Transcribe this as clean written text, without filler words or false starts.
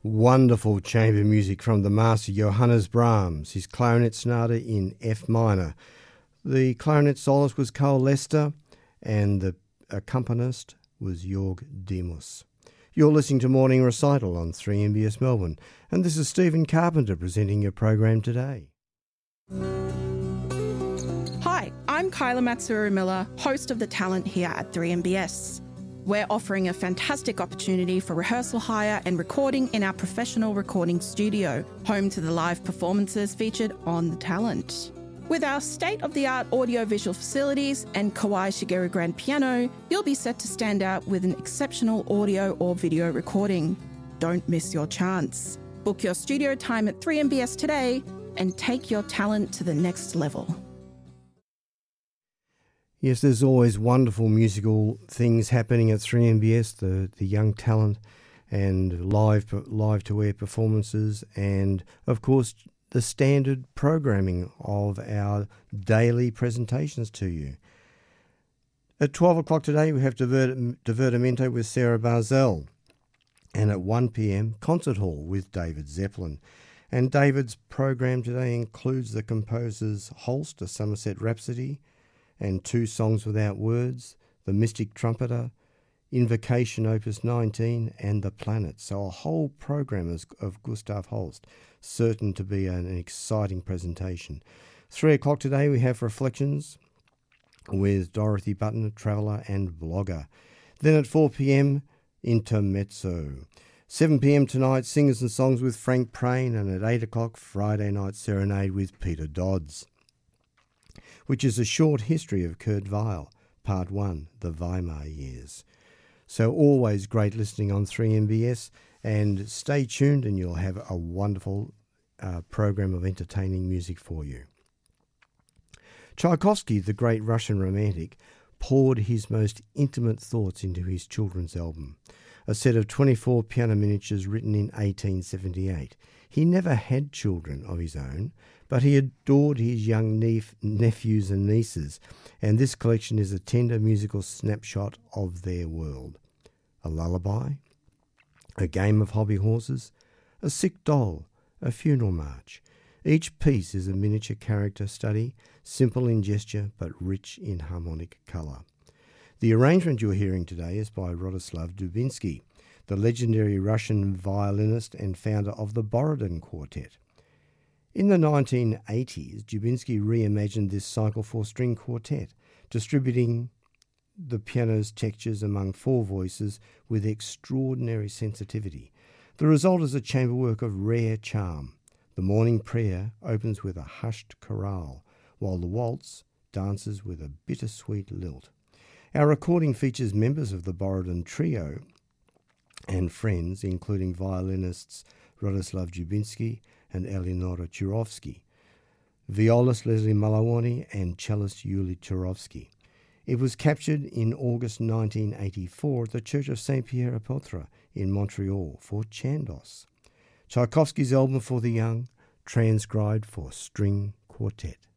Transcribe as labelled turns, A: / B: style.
A: Wonderful chamber music from the master Johannes Brahms, his clarinet sonata in F minor. The clarinet soloist was Carl Lester and the accompanist was Jorg Demus. You're listening to Morning Recital on 3MBS Melbourne, and this is Stephen Carpenter presenting your program today.
B: Hi, I'm Kyla Matsuru-Miller, host of The Talent here at 3MBS. We're offering a fantastic opportunity for rehearsal hire and recording in our professional recording studio, home to the live performances featured on The Talent. With our state-of-the-art audio-visual facilities and Kawai Shigeru grand piano, you'll be set to stand out with an exceptional audio or video recording. Don't miss your chance. Book your studio time at 3MBS today and take your talent to the next level.
A: Yes, there's always wonderful musical things happening at 3MBS, the young talent and live-to-air performances, and, of course, the standard programming of our daily presentations to you. At 12 o'clock today, we have Divertimento with Sarah Barzell, and at 1 p.m, Concert Hall with David Zeppelin. And David's program today includes the composers Holst, A Somerset Rhapsody, and Two Songs Without Words, The Mystic Trumpeter, Invocation Opus 19, and The Planet. So a whole program of Gustav Holst, certain to be an exciting presentation. 3 o'clock today we have Reflections with Dorothy Button, traveller and blogger. Then at 4 p.m, Intermezzo. 7 p.m. tonight, Singers and Songs with Frank Prain, and at 8 o'clock, Friday Night Serenade with Peter Dodds, which is a short history of Kurt Weill, Part 1, The Weimar Years. So always great listening on 3MBS, and stay tuned and you'll have a wonderful program of entertaining music for you. Tchaikovsky, the great Russian romantic, poured his most intimate thoughts into his children's album, a set of 24 piano miniatures written in 1878. He never had children of his own, but he adored his young nephews and nieces, and this collection is a tender musical snapshot of their world. A lullaby, a game of hobby horses, a sick doll, a funeral march. Each piece is a miniature character study, simple in gesture but rich in harmonic colour. The arrangement you're hearing today is by Rostislav Dubinsky, the legendary Russian violinist and founder of the Borodin Quartet. In the 1980s, Dubinsky reimagined this cycle four-string quartet, distributing the piano's textures among four voices with extraordinary sensitivity. The result is a chamber work of rare charm. The morning prayer opens with a hushed chorale, while the waltz dances with a bittersweet lilt. Our recording features members of the Borodin Trio and friends, including violinists Rostislav Dubinsky and Eleonora Churovsky, violist Leslie Malawani and cellist Yuli Turovsky. It was captured in August 1984 at the Church of Saint Pierre Apôtre in Montreal for Chandos. Tchaikovsky's album for the young, transcribed for string quartet.